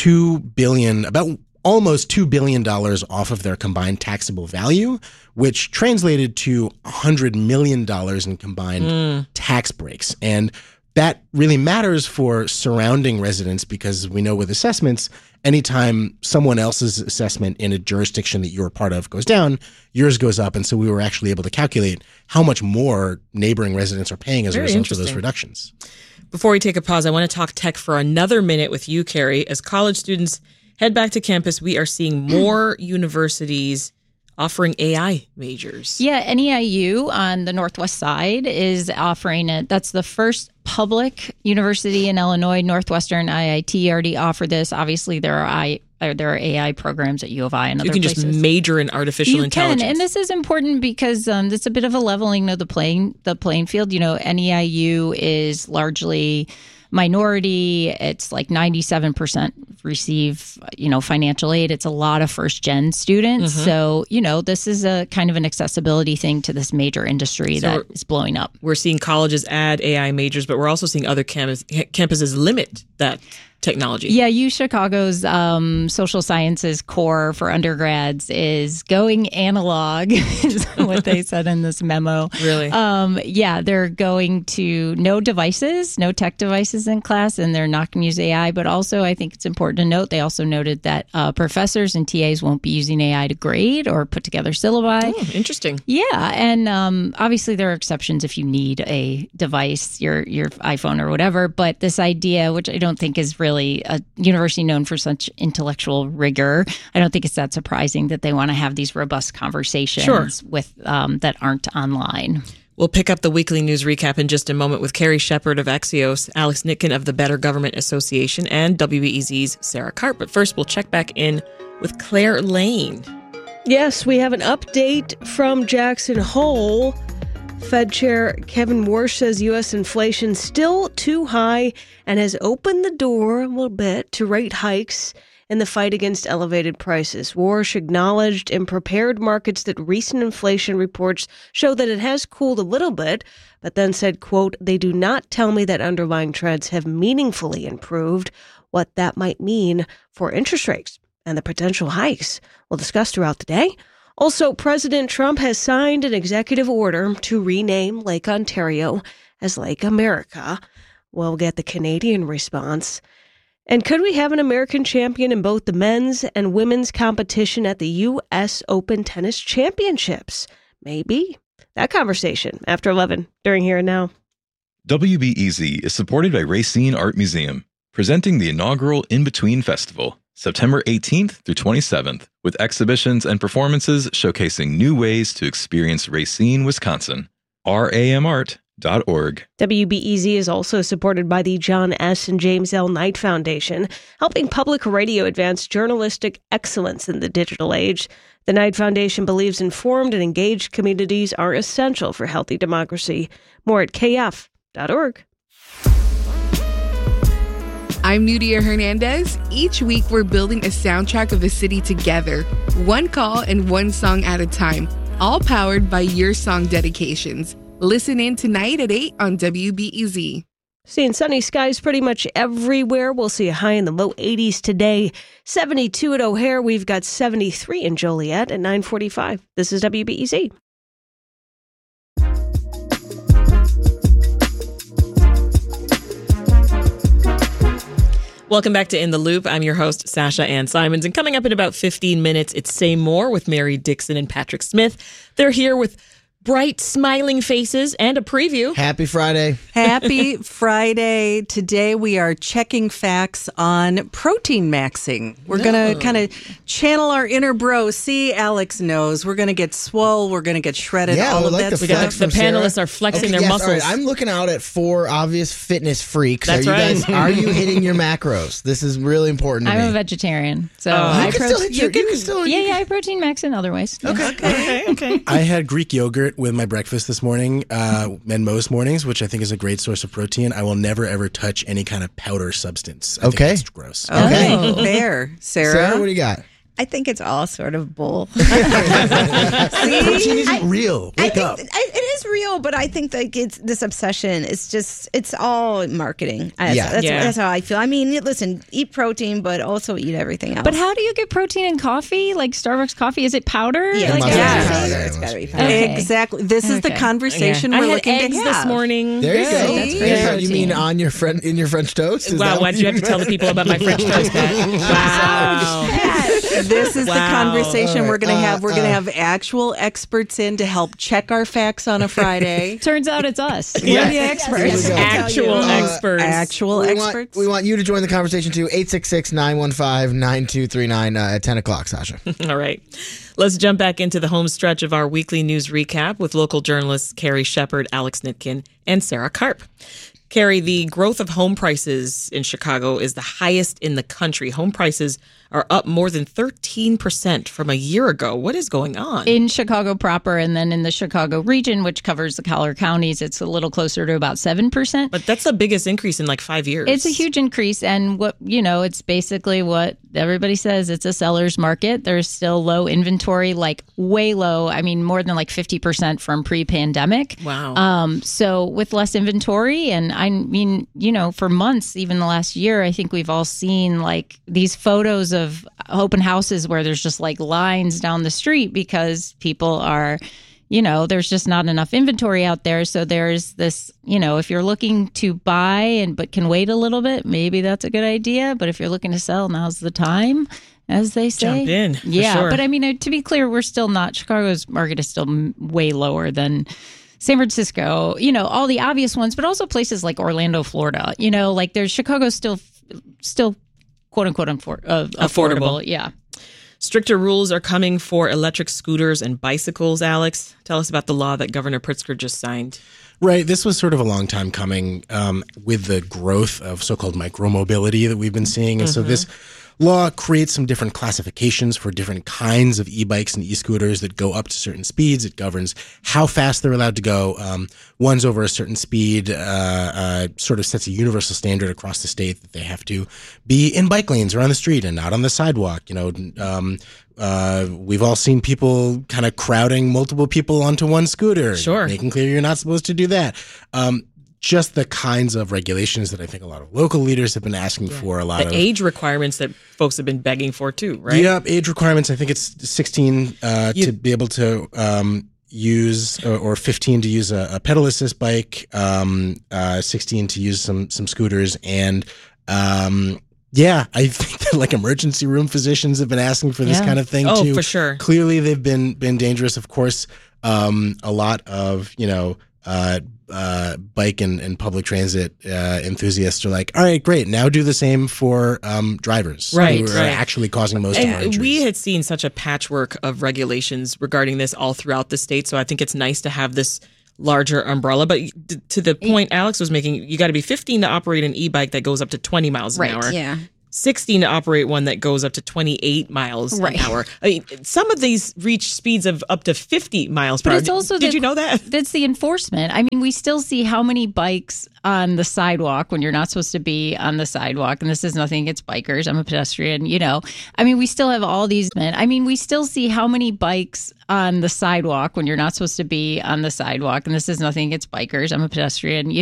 about almost $2 billion off of their combined taxable value, which translated to $100 million in combined tax breaks. And that really matters for surrounding residents because we know with assessments, anytime someone else's assessment in a jurisdiction that you're a part of goes down, yours goes up. And so we were actually able to calculate how much more neighboring residents are paying as a result of those reductions. Before we take a pause, I want to talk tech for another minute with you, Carrie. As college students head back to campus, we are seeing more universities offering AI majors. Yeah, NEIU on the Northwest side is offering it. That's the first public university in Illinois. Northwestern IIT already offered this. Obviously, there are AI programs at U of I and other places. You can just major in artificial intelligence. You can, and this is important because it's a bit of a leveling of the playing field. NEIU is largely minority. It's like 97% receive, financial aid. It's a lot of first-gen students. Mm-hmm. So, this is a kind of an accessibility thing to this major industry that is blowing up. We're seeing colleges add AI majors, but we're also seeing other campuses limit that technology. Yeah, Chicago's social sciences core for undergrads is going analog, is what they said in this memo. Really? They're going to no tech devices in class, and they're not going to use AI. But also, I think it's important to note, they also noted that professors and TAs won't be using AI to grade or put together syllabi. Oh, interesting. Yeah, and obviously there are exceptions if you need a device, your iPhone or whatever. But this idea, which I don't think is really a university known for such intellectual rigor, I don't think it's that surprising that they want to have these robust conversations with that aren't online. We'll pick up the weekly news recap in just a moment with Carrie Shepard of Axios, Alex Nitkin of the Better Government Association, and WBEZ's Sarah Karp. But first, we'll check back in with Claire Lane. Yes, we have an update from Jackson Hole. Fed Chair Kevin Warsh says U.S. inflation still too high and has opened the door a little bit to rate hikes in the fight against elevated prices. Warsh acknowledged and prepared markets that recent inflation reports show that it has cooled a little bit, but then said, quote, "They do not tell me that underlying trends have meaningfully improved. What that might mean for interest rates and the potential hikes we'll discuss throughout the day." Also, President Trump has signed an executive order to rename Lake Ontario as Lake America. We'll get the Canadian response. And could we have an American champion in both the men's and women's competition at the U.S. Open Tennis Championships? Maybe. That conversation after 11 during Here and Now. WBEZ is supported by Racine Art Museum, presenting the inaugural In Between Festival, September 18th through 27th, with exhibitions and performances showcasing new ways to experience Racine, Wisconsin. ramart.org. WBEZ is also supported by the John S. and James L. Knight Foundation, helping public radio advance journalistic excellence in the digital age. The Knight Foundation believes informed and engaged communities are essential for healthy democracy. More at kf.org. I'm Nudia Hernandez. Each week, we're building a soundtrack of a city together, one call and one song at a time, all powered by your song dedications. Listen in tonight at 8 on WBEZ. Seeing sunny skies pretty much everywhere. We'll see a high in the low 80s today. 72 at O'Hare. We've got 73 in Joliet at 9:45. This is WBEZ. Welcome back to In the Loop. I'm your host, Sasha Ann Simons. And coming up in about 15 minutes, it's Say More with Mary Dixon and Patrick Smith. They're here with bright, smiling faces and a preview. Happy Friday. Happy Friday. Today we are checking facts on protein maxing. We're going to kind of channel our inner bro. See, Alex knows. We're going to get swole. We're going to get shredded. Yeah, all of like that We got stuff. the panelists are flexing their muscles. All right. I'm looking out at 4 obvious fitness freaks. That's right. Are you hitting your macros? This is really important to me. I'm a vegetarian, so you can still hit your. You can still. yeah, I protein max in other ways. Okay. I had Greek yogurt with my breakfast this morning, and most mornings, which I think is a great source of protein. I will never ever touch any kind of powder substance. I think that's gross. Okay, fair. Sarah, what do you got? I think it's all sort of bull. Protein isn't real. Wake up. It is real, but I think like it's this obsession. It's all marketing. That's how I feel. I mean, listen, eat protein, but also eat everything else. But how do you get protein in coffee? Like Starbucks coffee? Is it powder? Yeah, it's got to be powder. Okay. Exactly. This is the conversation I we're had looking eggs to have this morning. There you go. That's great protein. You mean on your in your French toast? Is Wow, that why'd you have to tell the people about my French toast, Pat? Wow. This is the conversation All we're right. going to have. We're going to have actual experts in to help check our facts on a Friday. Turns out it's us. Yeah. We're the experts. Actual experts. We want you to join the conversation too. 866-915-9239 at 10 o'clock, Sasha. All right. Let's jump back into the home stretch of our weekly news recap with local journalists Carrie Shepard, Alex Nitkin, and Sarah Karp. Carrie, the growth of home prices in Chicago is the highest in the country. Home prices are up more than 13% from a year ago. What is going on? In Chicago proper, and then in the Chicago region, which covers the Collier counties, it's a little closer to about 7%. But that's the biggest increase in like 5 years. It's a huge increase, and it's basically what everybody says. It's a seller's market. There's still low inventory, like way low. I mean, more than like 50% from pre-pandemic. Wow. So with less inventory, and I mean, for months, even the last year, I think we've all seen like these photos of open houses where there's just like lines down the street because people are, there's just not enough inventory out there. So there's this, if you're looking to buy but can wait a little bit, maybe that's a good idea. But if you're looking to sell, now's the time, as they say. Jump in. Yeah. Sure. But I mean, to be clear, we're still not, Chicago's market is still way lower than San Francisco, all the obvious ones, but also places like Orlando, Florida, like there's Chicago's still quote unquote affordable. Yeah. Stricter rules are coming for electric scooters and bicycles, Alex. Tell us about the law that Governor Pritzker just signed. Right. This was sort of a long time coming with the growth of so-called micromobility that we've been seeing. And so this law creates some different classifications for different kinds of e-bikes and e-scooters that go up to certain speeds. It governs how fast they're allowed to go. Ones over a certain speed sort of sets a universal standard across the state that they have to be in bike lanes or on the street and not on the sidewalk. You know, we've all seen people kind of crowding multiple people onto one scooter. Sure. Making clear you're not supposed to do that. Just the kinds of regulations that I think a lot of local leaders have been asking for. The age requirements that folks have been begging for too, right? Yep, age requirements. I think it's 16 to be able to use, or 15 to use a pedal assist bike, 16 to use some scooters, and yeah, I think that like emergency room physicians have been asking for this kind of thing too. Oh, for sure. Clearly, they've been dangerous. Of course, a lot of bike and public transit enthusiasts are like, all right, great. Now do the same for drivers who are actually causing most of our injuries. We had seen such a patchwork of regulations regarding this all throughout the state, so I think it's nice to have this larger umbrella. But to the point Alex was making, you got to be 15 to operate an e-bike that goes up to 20 miles an hour. Yeah. 16 to operate one that goes up to 28 miles an hour. I mean, some of these reach speeds of up to 50 miles per hour. But it's also Did you know that? That's the enforcement. I mean, we still see how many bikes on the sidewalk when you're not supposed to be on the sidewalk. And this is nothing against bikers. I'm a pedestrian, you know. I mean, we still have all these men. I mean, we still see how many bikes on the sidewalk when you're not supposed to be on the sidewalk. And this is nothing against bikers. I'm a pedestrian,